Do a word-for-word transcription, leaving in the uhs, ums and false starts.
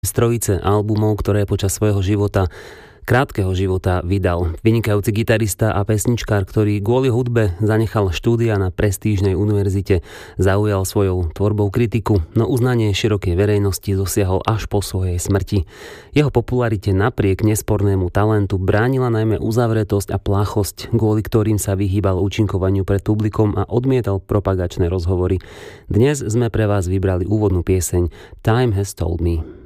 z trojice albumov, ktoré počas svojho života, krátkeho života vydal. Vynikajúci gitarista a pesničkár, ktorý kvôli hudbe zanechal štúdia na prestížnej univerzite, zaujal svojou tvorbou kritiku, no uznanie širokej verejnosti dosiahol až po svojej smrti. Jeho popularite napriek nespornému talentu bránila najmä uzavretosť a pláchosť, kvôli ktorým sa vyhýbal účinkovaniu pred publikom a odmietal propagačné rozhovory. Dnes sme pre vás vybrali úvodnú pieseň Time Has Told Me.